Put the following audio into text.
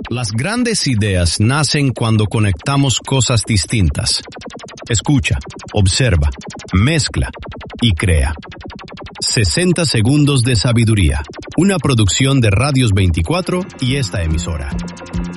Las grandes ideas nacen cuando conectamos cosas distintas. Escucha, observa, mezcla y crea. 60 segundos de sabiduría. Una producción de Radios 24 y esta emisora.